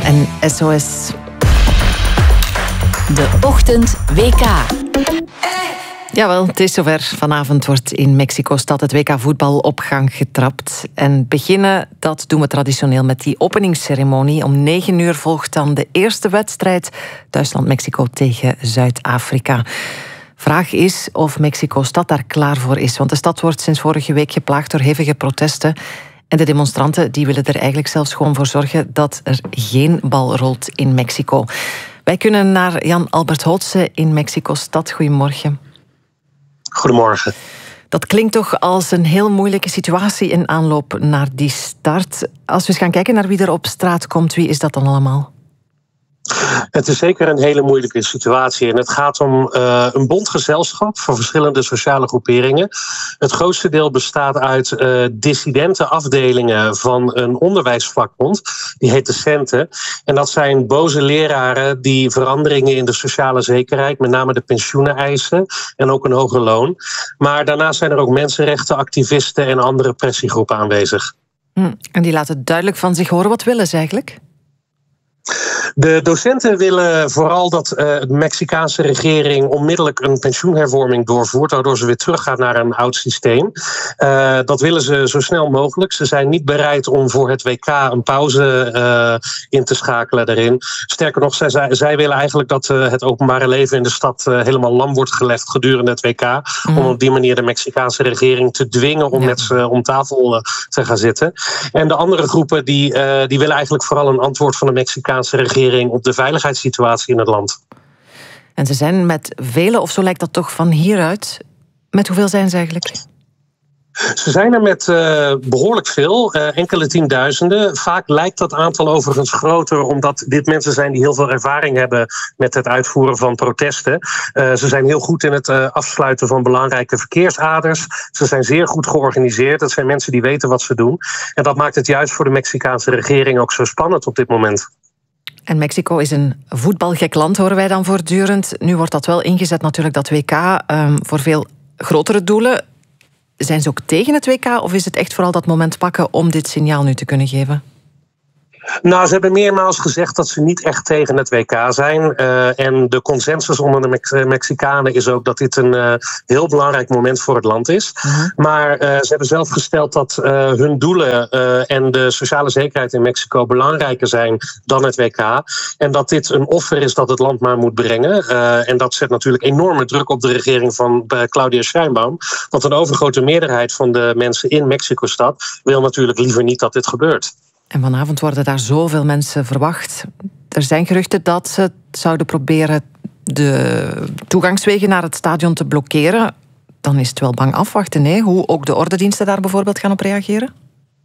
En SOS. De Ochtend WK. Jawel, het is zover. Vanavond wordt in Mexico-stad het WK-voetbal op gang getrapt. En beginnen, dat doen we traditioneel met die openingsceremonie. Om 9 uur volgt dan de eerste wedstrijd. Duitsland-Mexico tegen Zuid-Afrika. Vraag is of Mexico-stad daar klaar voor is. Want de stad wordt sinds vorige week geplaagd door hevige protesten. En de demonstranten die willen er eigenlijk zelfs gewoon voor zorgen dat er geen bal rolt in Mexico. Wij kunnen naar Jan Albert Hootse in Mexico-stad. Goedemorgen. Goedemorgen. Dat klinkt toch als een heel moeilijke situatie in aanloop naar die start. Als we eens gaan kijken naar wie er op straat komt, wie is dat dan allemaal? Het is zeker een hele moeilijke situatie. En het gaat om een bondgezelschap van verschillende sociale groeperingen. Het grootste deel bestaat uit dissidente afdelingen van een onderwijsvakbond. Die heet de Centen. En dat zijn boze leraren die veranderingen in de sociale zekerheid, met name de pensioenen eisen en ook een hoger loon. Maar daarnaast zijn er ook mensenrechtenactivisten en andere pressiegroepen aanwezig. En die laten duidelijk van zich horen. Wat willen ze eigenlijk? De docenten willen vooral dat de Mexicaanse regering onmiddellijk een pensioenhervorming doorvoert, waardoor ze weer teruggaan naar een oud systeem. Dat willen ze zo snel mogelijk. Ze zijn niet bereid om voor het WK een pauze in te schakelen daarin. Sterker nog, zij willen eigenlijk dat het openbare leven in de stad helemaal lam wordt gelegd gedurende het WK. Om op die manier de Mexicaanse regering te dwingen om met ze om tafel te gaan zitten. En de andere groepen die willen eigenlijk vooral een antwoord van de Mexicaanse regering op de veiligheidssituatie in het land. En ze zijn met velen, of zo lijkt dat toch van hieruit. Met hoeveel zijn ze eigenlijk? Ze zijn er met behoorlijk veel, enkele tienduizenden. Vaak lijkt dat aantal overigens groter, omdat dit mensen zijn die heel veel ervaring hebben met het uitvoeren van protesten. Ze zijn heel goed in het afsluiten van belangrijke verkeersaders. Ze zijn zeer goed georganiseerd. Dat zijn mensen die weten wat ze doen. En dat maakt het juist voor de Mexicaanse regering ook zo spannend op dit moment. En Mexico is een voetbalgek land, horen wij dan voortdurend. Nu wordt dat wel ingezet, natuurlijk, dat WK, voor veel grotere doelen. Zijn ze ook tegen het WK of is het echt vooral dat moment pakken om dit signaal nu te kunnen geven? Nou, ze hebben meermaals gezegd dat ze niet echt tegen het WK zijn. En de consensus onder de Mexicanen is ook dat dit een heel belangrijk moment voor het land is. Maar ze hebben zelf gesteld dat hun doelen en de sociale zekerheid in Mexico belangrijker zijn dan het WK. En dat dit een offer is dat het land maar moet brengen. En dat zet natuurlijk enorme druk op de regering van Claudia Sheinbaum. Want een overgrote meerderheid van de mensen in Mexico-stad wil natuurlijk liever niet dat dit gebeurt. En vanavond worden daar zoveel mensen verwacht. Er zijn geruchten dat ze zouden proberen de toegangswegen naar het stadion te blokkeren. Dan is het wel bang afwachten, hè? Hoe ook de ordendiensten daar bijvoorbeeld gaan op reageren?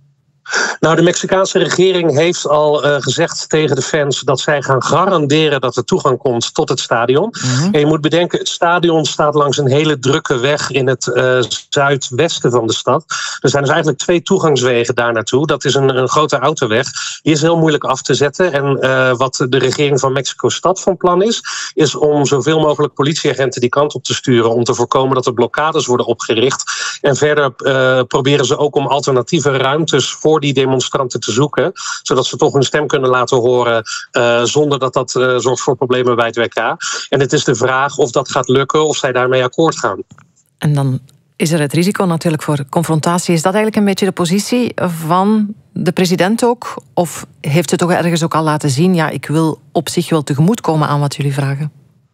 Nou, de Mexicaanse regering heeft al gezegd tegen de fans dat zij gaan garanderen dat er toegang komt tot het stadion. En je moet bedenken, het stadion staat langs een hele drukke weg in het zuidwesten van de stad. Er zijn dus eigenlijk 2 toegangswegen daar naartoe. Dat is een grote autoweg. Die is heel moeilijk af te zetten. En wat de regering van Mexico-stad van plan is om zoveel mogelijk politieagenten die kant op te sturen om te voorkomen dat er blokkades worden opgericht. En verder proberen ze ook om alternatieve ruimtes voor die demonstranten te zoeken, zodat ze toch hun stem kunnen laten horen zonder dat dat zorgt voor problemen bij het WK. En het is de vraag of dat gaat lukken, of zij daarmee akkoord gaan. En dan is er het risico natuurlijk voor confrontatie. Is dat eigenlijk een beetje de positie van de president ook? Of heeft ze toch ergens ook al laten zien, ja, ik wil op zich wel tegemoetkomen aan wat jullie vragen?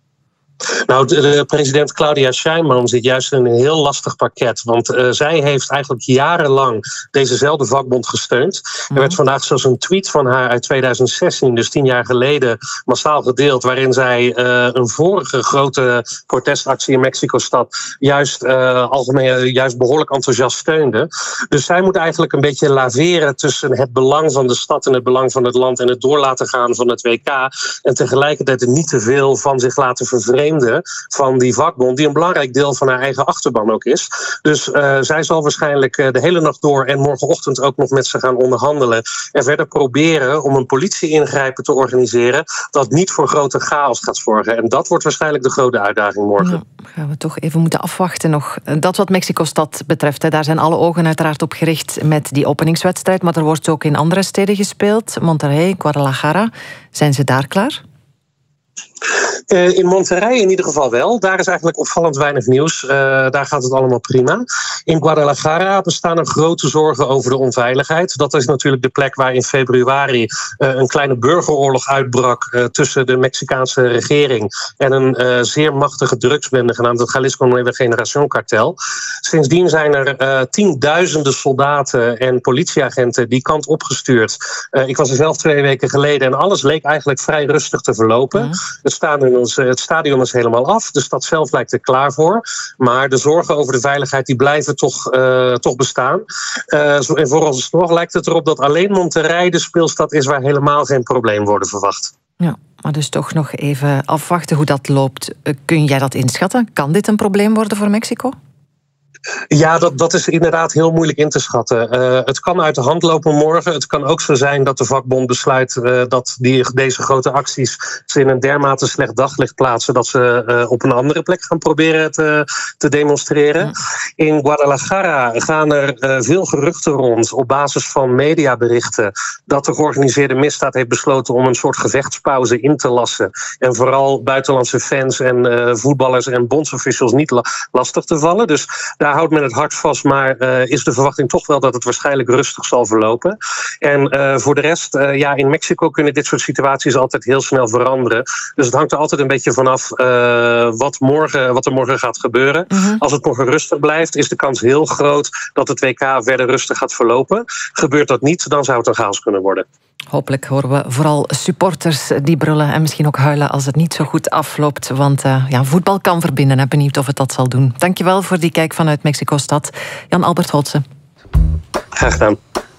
Nou, de president Claudia Sheinbaum zit juist in een heel lastig pakket. Want zij heeft eigenlijk jarenlang dezezelfde vakbond gesteund. Er werd vandaag zelfs een tweet van haar uit 2016, dus 10 jaar geleden, massaal gedeeld, waarin zij een vorige grote protestactie in Mexico-stad juist behoorlijk enthousiast steunde. Dus zij moet eigenlijk een beetje laveren tussen het belang van de stad en het belang van het land en het door laten gaan van het WK. En tegelijkertijd niet te veel van zich laten vervreemden vreemde van die vakbond, die een belangrijk deel van haar eigen achterban ook is. Dus zij zal waarschijnlijk de hele nacht door en morgenochtend ook nog met ze gaan onderhandelen en verder proberen om een politie-ingrijpen te organiseren dat niet voor grote chaos gaat zorgen. En dat wordt waarschijnlijk de grote uitdaging morgen. Ja, gaan we toch even moeten afwachten nog. Dat wat Mexico-stad betreft, daar zijn alle ogen uiteraard op gericht met die openingswedstrijd, maar er wordt ook in andere steden gespeeld. Monterrey, Guadalajara. Zijn ze daar klaar? In Monterrey in ieder geval wel. Daar is eigenlijk opvallend weinig nieuws. Daar gaat het allemaal prima. In Guadalajara bestaan er grote zorgen over de onveiligheid. Dat is natuurlijk de plek waar in februari een kleine burgeroorlog uitbrak tussen de Mexicaanse regering en een zeer machtige drugsbende genaamd het Jalisco Nueva Generación kartel. Sindsdien zijn er tienduizenden soldaten en politieagenten die kant opgestuurd. Ik was er zelf 2 weken geleden en alles leek eigenlijk vrij rustig te verlopen. Het stadion is helemaal af. De stad zelf lijkt er klaar voor. Maar de zorgen over de veiligheid die blijven toch bestaan. En vooralsnog lijkt het erop dat alleen Monterrey de speelstad is waar helemaal geen probleem worden verwacht. Ja, maar dus toch nog even afwachten hoe dat loopt. Kun jij dat inschatten? Kan dit een probleem worden voor Mexico? Ja, dat is inderdaad heel moeilijk in te schatten. Het kan uit de hand lopen morgen. Het kan ook zo zijn dat de vakbond besluit dat deze grote acties ze in een dermate slecht daglicht plaatsen dat ze op een andere plek gaan proberen te demonstreren. Ja. In Guadalajara gaan er veel geruchten rond op basis van mediaberichten dat de georganiseerde misdaad heeft besloten om een soort gevechtspauze in te lassen. En vooral buitenlandse fans en voetballers en bondsofficials niet lastig te vallen. Dus daar houdt men het hart vast, maar is de verwachting toch wel dat het waarschijnlijk rustig zal verlopen. En voor de rest, in Mexico kunnen dit soort situaties altijd heel snel veranderen. Dus het hangt er altijd een beetje vanaf wat er morgen gaat gebeuren. Mm-hmm. Als het morgen rustig blijft, is de kans heel groot dat het WK verder rustig gaat verlopen. Gebeurt dat niet, dan zou het een chaos kunnen worden. Hopelijk horen we vooral supporters die brullen en misschien ook huilen als het niet zo goed afloopt. Want voetbal kan verbinden. Ik ben benieuwd of het dat zal doen. Dankjewel voor die kijk vanuit Mexico-stad. Jan Albert Holtze. Graag gedaan.